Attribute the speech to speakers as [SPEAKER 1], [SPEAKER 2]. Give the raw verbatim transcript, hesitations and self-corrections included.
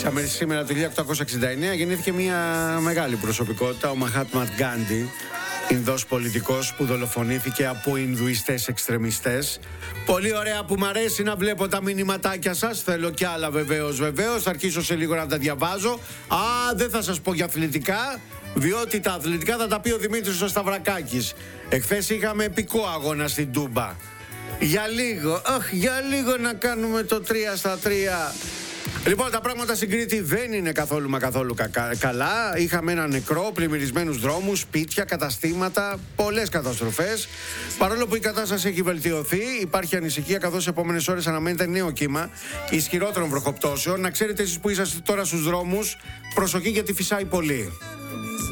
[SPEAKER 1] Σήμερα το χίλια οκτακόσια εξήντα εννέα γεννήθηκε μια μεγάλη προσωπικότητα, ο Μαχάτμα Γκάντι, Ινδός πολιτικός που δολοφονήθηκε από Ινδουιστές εξτρεμιστές. Πολύ ωραία που μ' αρέσει να βλέπω τα μηνυματάκια σας. Θέλω κι άλλα βεβαίως, βεβαίως. Θα αρχίσω σε λίγο να τα διαβάζω. Α, δεν θα σας πω για αθλητικά, διότι τα αθλητικά θα τα πει ο Δημήτρης ο Σταυρακάκης. Εχθές είχαμε επικό αγώνα στην Τούμπα. Για λίγο, αχ, για λίγο να κάνουμε το τρία στα τρία. Λοιπόν, τα πράγματα στην Κρήτη δεν είναι καθόλου μα καθόλου κακά, καλά. Είχαμε ένα νεκρό, πλημμυρισμένους δρόμους, σπίτια, καταστήματα, πολλές καταστροφές. Παρόλο που η κατάσταση έχει βελτιωθεί, υπάρχει ανησυχία καθώς σε επόμενες ώρες αναμένεται νέο κύμα ισχυρότερων βροχοπτώσεων. Να ξέρετε εσείς που είσαστε τώρα στους δρόμους, προσοχή γιατί φυσάει πολύ.